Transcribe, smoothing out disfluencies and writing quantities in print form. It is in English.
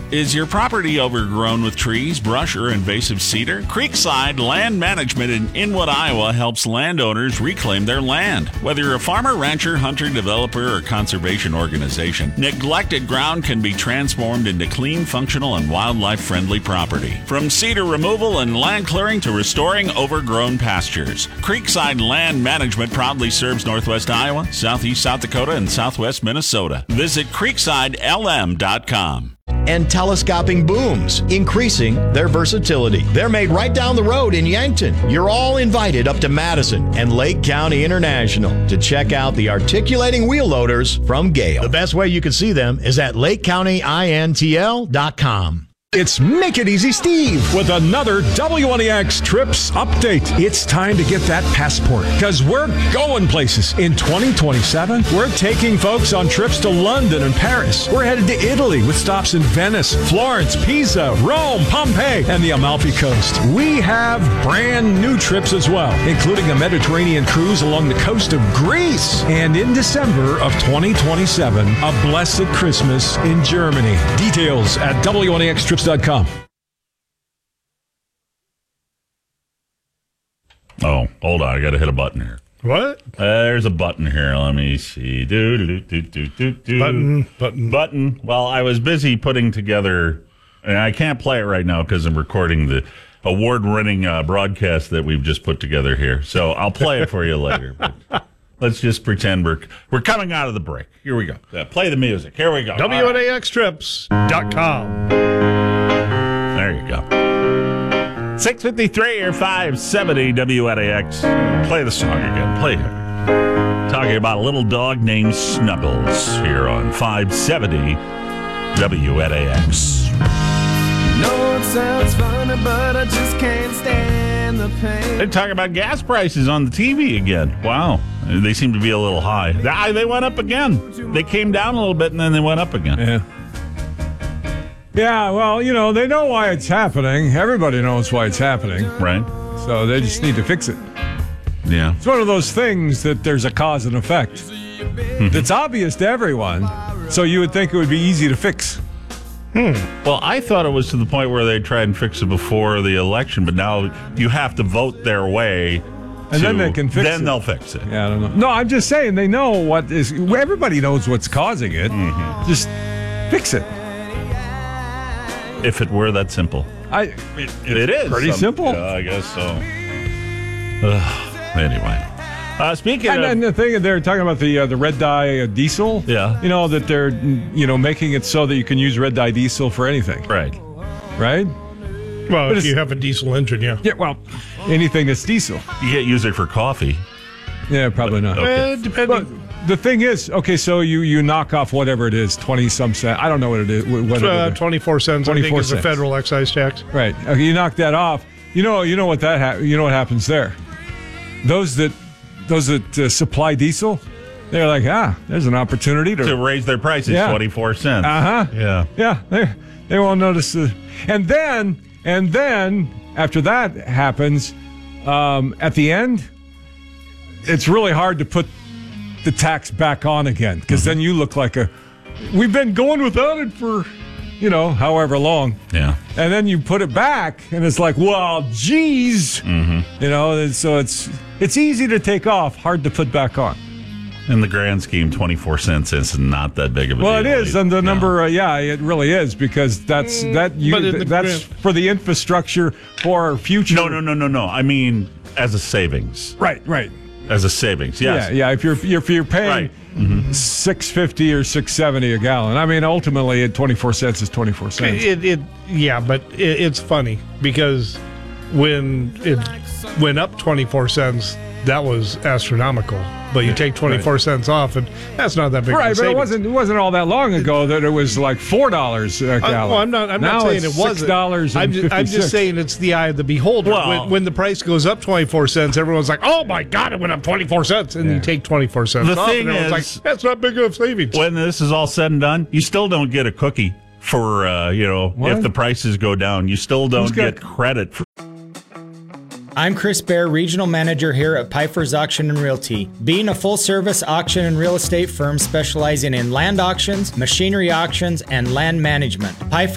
Is your property overgrown with trees, brush, or invasive cedar? Creekside Land Management in Inwood, Iowa helps landowners reclaim their land. Whether you're a farmer, rancher, hunter, developer, or conservation organization, neglected ground can be transformed into clean, functional, and wildlife-friendly property. From cedar removal and land clearing to restoring overgrown pastures, Creekside Land Management proudly serves Northwest Iowa, Southeast South Dakota, and Southwest Minnesota. Visit creeksidelm.com. And telescoping booms, increasing their versatility. They're made right down the road in Yankton. You're all invited up to Madison and Lake County International to check out the articulating wheel loaders from Gale. The best way you can see them is at lakecountyintl.com. It's Make It Easy Steve with another WNEX Trips update. It's time to get that passport because we're going places. In 2027, we're taking folks on trips to London and Paris. We're headed to Italy with stops in Venice, Florence, Pisa, Rome, Pompeii, and the Amalfi Coast. We have brand new trips as well, including a Mediterranean cruise along the coast of Greece. And in December of 2027, a blessed Christmas in Germany. Details at WNEXTrips.com. Oh, hold on. I got to hit a button here. What? There's a button here. Let me see. Button. Well, I was busy putting together, and I can't play it right now because I'm recording the award-winning broadcast that we've just put together here. So I'll play it for you later. But let's just pretend we're coming out of the break. Here we go. Play the music. Here we go. WNAXtrips.com. There you go. 653 or 570 WNAX. Play the song again. Play it. Talking about a little dog named Snuggles here on 570 WNAX. No, it sounds funny, but I just can't stand the pain. They're talking about gas prices on the TV again. Wow. They seem to be a little high. They went up again. They came down a little bit and then they went up again. Yeah. Yeah, well, they know why it's happening. Everybody knows why it's happening. Right. So they just need to fix it. Yeah. It's one of those things that there's a cause and effect. It's obvious to everyone, so you would think it would be easy to fix. Well, I thought it was to the point where they tried and fix it before the election, but now you have to vote their way. And then they can fix it. Then they'll fix it. Yeah, I don't know. No, I'm just saying they know what is. Everybody knows what's causing it. Just fix it. If it were that simple. It is. Pretty simple. Yeah, I guess so. Anyway. Speaking of... And the thing, they're talking about the red dye diesel. Yeah. That they're, making it so that you can use red dye diesel for anything. Right. Right? Well, if you have a diesel engine, yeah. Yeah, well, anything that's diesel. You can't use it for coffee. Yeah, probably not. Okay. Depending. But the thing is, okay, so you knock off whatever it is, 20-some cents. I don't know what it is. 24 cents, 24 I think, is the cents. federal excise tax. Right. Okay, you knock that off. You know what what happens there. Those that supply diesel, they're like, there's an opportunity to raise their prices 24 cents. Yeah. Yeah. They won't notice. And then after that happens, at the end, it's really hard to put the tax back on again because then you look like we've been going without it for however long. Yeah. And then you put it back and it's like, well, geez. And so it's easy to take off, hard to put back on. In the grand scheme, 24 cents is not that big of a deal. Well, it is, and the number, it really is, because that's for the infrastructure for our future. No. I mean, as a savings. Right. As a savings, yes. Yeah. If you're paying $6.50 or $6.70 a gallon, I mean, ultimately, 24 cents is 24 cents. But it's funny because when it went up 24 cents, that was astronomical. But you take 24 cents off, and that's not that big. Right, of a but it wasn't all that long ago that it was like $4 a gallon. I'm not saying it wasn't. $6.56. I'm just saying it's the eye of the beholder. Well, when the price goes up 24 cents, everyone's like, "Oh my God, it went up 24 cents!" And you take 24 cents off, and everyone's like, "That's not big of a savings." When this is all said and done, you still don't get a cookie for if the prices go down. You still don't get credit for. I'm Chris Baer, Regional Manager here at Pfeiffer's Auction and Realty. Being a full-service auction and real estate firm specializing in land auctions, machinery auctions, and land management, Pfeiffer